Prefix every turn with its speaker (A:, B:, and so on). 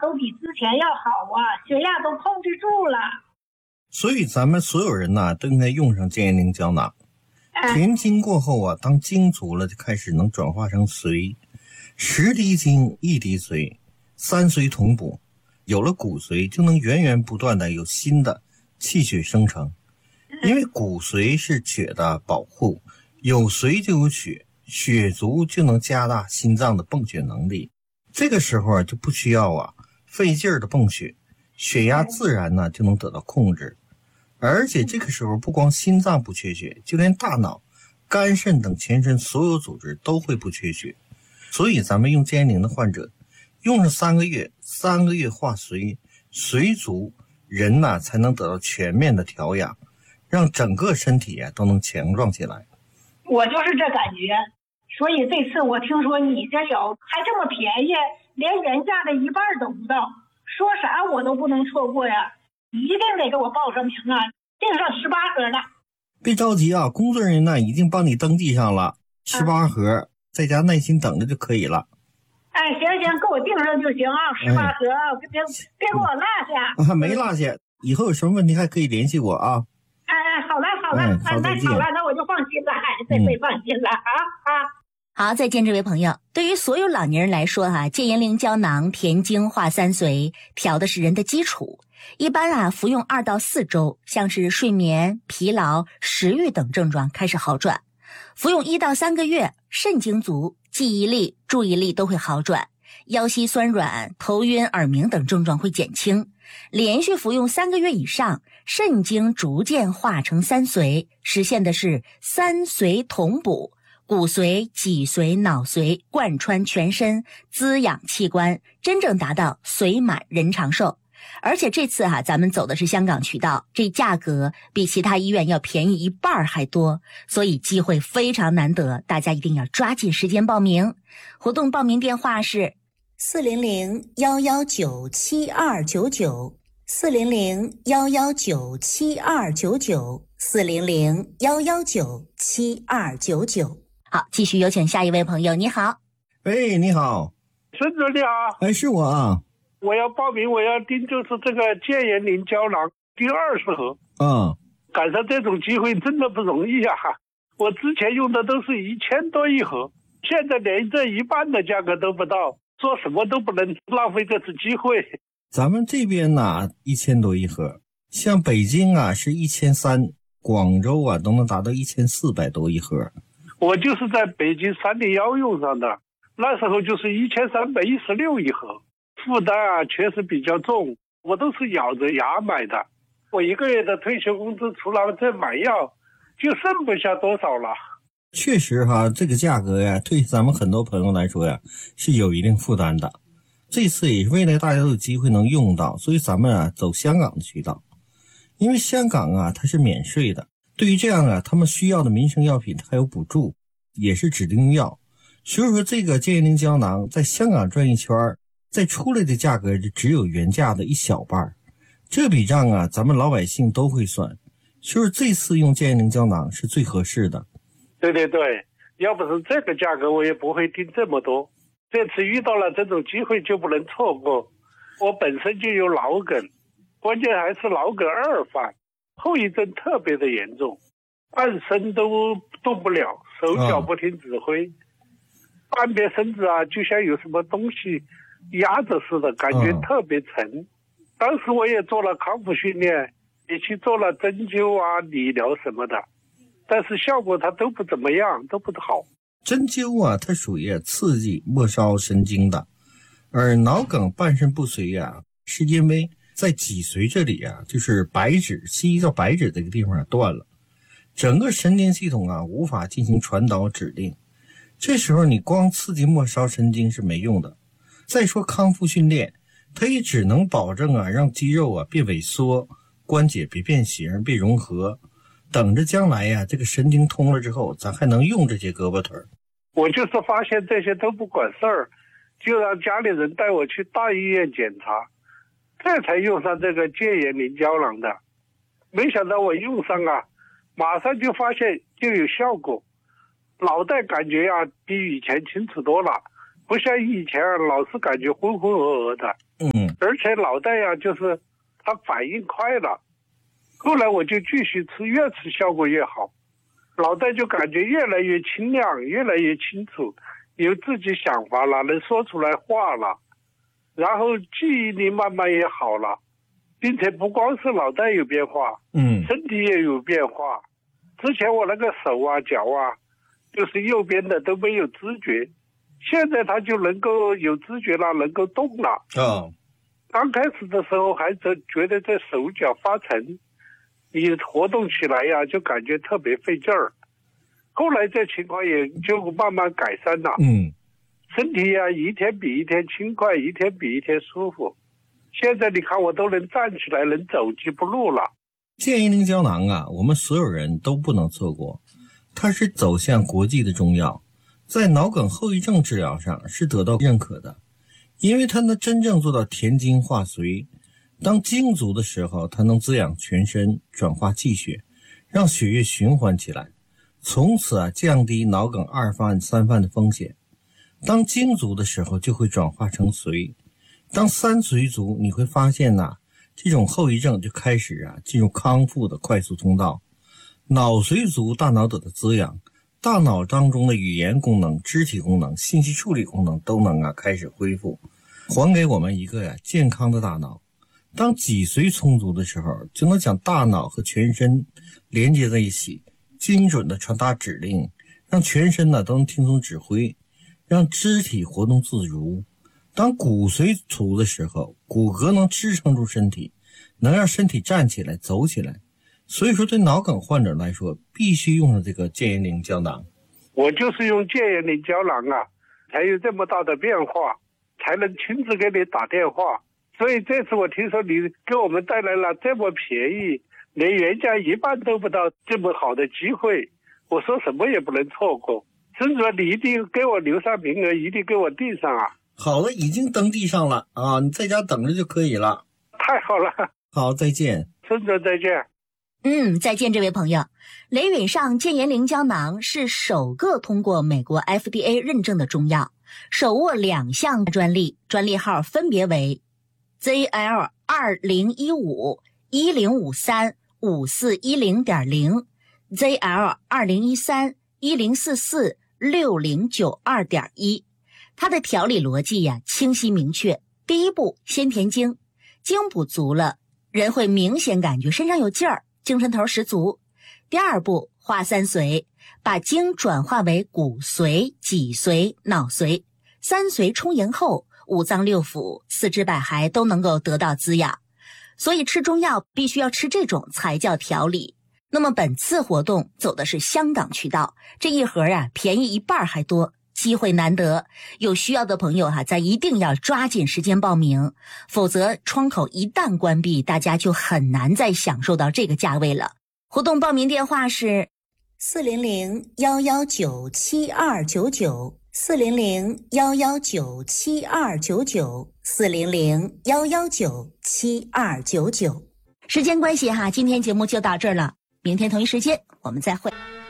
A: 都比之前要好啊，血压都控制住了。
B: 所以咱们所有人呢都应该用上健灵胶囊。填经过后啊，当经足了就开始能转化成髓，10滴精1滴髓，3髓同补，有了骨髓就能源源不断的有新的气血生成。因为骨髓是血的保护，有髓就有血，血足就能加大心脏的泵血能力。这个时候就不需要费劲儿的泵血，血压自然呢就能得到控制。而且这个时候不光心脏不缺血，就连大脑、肝肾等全身所有组织都会不缺血。所以咱们用健灵的患者用上3个月，3个月化髓，髓足，人呢才能得到全面的调养，让整个身体都能强壮起来。
A: 我就是这感觉，所以这次我听说你这有还这么便宜，连原价的一半都不到，说啥我都不能错过呀，一定得给我报上名啊，订上18盒了。
B: 别着急啊，工作人员呢已经帮你登记上了18盒，在家耐心等着就可以了。
A: 行，给我订上就行啊，18盒啊，别给我落下。
B: 没落下，以后有什么问题还可以联系我啊。
A: 好了，那我就放心了，这回放心了
C: 好，再见这位朋友。对于所有老年人来说健颜灵胶囊填精化3髓，调的是人的基础。一般服用2到4周，像是睡眠、疲劳、食欲等症状开始好转。服用1到3个月，肾精足，记忆力、注意力都会好转，腰膝酸软、头晕、耳鸣等症状会减轻。连续服用3个月以上，肾精逐渐化成3髓，实现的是3髓同补，骨髓、脊髓、脑髓贯穿全身，滋养器官，真正达到髓满人长寿。而且这次咱们走的是香港渠道，这价格比其他医院要便宜1半还多，所以机会非常难得，大家一定要抓紧时间报名。活动报名电话是400-119-7299 400-119-7299 400-119-7299。好，继续有请下一位朋友。你好。
B: 喂，你好。
D: 孙子你好。
B: 是我啊。
D: 我要报名，我要订就是这个健颜灵胶囊订20盒。赶上这种机会真的不容易啊！我之前用的都是1000多一盒，现在连这一半的价格都不到，做什么都不能浪费这次机会。
B: 咱们这边呢1000多一盒，像北京是1300，广州都能达到1400多一盒。
D: 我就是在北京301用上的，那时候就是1316一盒。负担确实比较重，我都是咬着牙买的。我1个月的退休工资除了这买药就剩不下多少了。
B: 确实这个价格对咱们很多朋友来说是有一定负担的。这次也是为了大家都有机会能用到，所以咱们走香港的渠道。因为香港它是免税的，对于这样他们需要的民生药品它还有补助，也是指定药。所以说这个健颜灵胶囊在香港转一圈，再出来的价格就只有原价的一小半，这笔账咱们老百姓都会算，就是这次用健颜灵胶囊是最合适的。
D: 对，要不是这个价格我也不会订这么多，这次遇到了这种机会就不能错过。我本身就有脑梗，关键还是脑梗2犯，后遗症特别的严重，半身都动不了，手脚不听指挥，半边身子就像有什么东西压着似的，感觉特别沉。当时我也做了康复训练，也去做了针灸理疗什么的，但是效果它都不怎么样，都不好。
B: 针灸它属于刺激末梢神经的，而脑梗半身不遂是因为在脊髓这里就是白质，西医叫白质这个地方断了，整个神经系统无法进行传导指令，这时候你光刺激末梢神经是没用的。再说康复训练，它也只能保证让肌肉别萎缩，关节别变形别融合，等着将来这个神经通了之后，咱还能用这些胳膊腿。
D: 我就是发现这些都不管事儿，就让家里人带我去大医院检查，这才用上这个健颜灵胶囊的。没想到我用上马上就发现就有效果，脑袋感觉比以前清楚多了， 不像以前老是感觉浑浑噩噩的。而且脑袋呀，就是它反应快了。后来我就继续吃，越吃效果越好，脑袋就感觉越来越清亮，越来越清楚，有自己想法了，能说出来话了，然后记忆力慢慢也好了，并且不光是脑袋有变化，身体也有变化。之前我那个手啊脚啊就是右边的都没有知觉，现在它就能够有知觉了，能够动了。刚开始的时候还觉得这手脚发沉，你活动起来呀就感觉特别费劲儿。后来这情况也就慢慢改善了。身体呀一天比一天轻快，一天比一天舒服。现在你看我都能站起来，能走几步路了。
B: 健银灵胶囊啊，我们所有人都不能错过，它是走向国际的中药，在脑梗后遗症治疗上是得到认可的，因为它能真正做到填精化髓。当精足的时候，它能滋养全身，转化气血，让血液循环起来，从此降低脑梗2犯3犯的风险。当精足的时候，就会转化成髓。当3髓足，你会发现这种后遗症就开始进入康复的快速通道。脑髓足，大脑得到滋养，大脑当中的语言功能、肢体功能、信息处理功能都能开始恢复，还给我们一个健康的大脑。当脊髓充足的时候，就能将大脑和全身连接在一起，精准的传达指令，让全身都能听从指挥，让肢体活动自如。当骨髓足的时候，骨骼能支撑住身体，能让身体站起来走起来。所以说对脑梗患者来说，必须用上这个健银灵胶囊。
D: 我就是用健银灵胶囊才有这么大的变化，才能亲自给你打电话。所以这次我听说你给我们带来了这么便宜，连原价1半都不到这么好的机会，我说什么也不能错过。甚至你一定给我留上名额，一定给我订上
B: 好了，已经登记上了你在家等着就可以了。
D: 太好了。
B: 好，再见。
D: 孙总再见。
C: 再见这位朋友。雷允上健银灵胶囊是首个通过美国 FDA 认证的中药，手握2项专利，专利号分别为 ZL2015-1053-5410.0 ZL2013-1044-6092.1。它的调理逻辑清晰明确。第一步，先填精，精补足了，人会明显感觉身上有劲儿，精神头十足。第二步，化3髓，把精转化为骨髓、脊髓、脑髓。3髓充盈后，五脏六腑、四肢百骸都能够得到滋养。所以吃中药必须要吃这种才叫调理。那么本次活动走的是香港渠道，这一盒便宜1半还多，机会难得，有需要的朋友咱一定要抓紧时间报名，否则窗口一旦关闭，大家就很难再享受到这个价位了。活动报名电话是400-119-7299 400-119-7299 400-119-7299。时间关系今天节目就到这儿了，明天同一时间我们再会。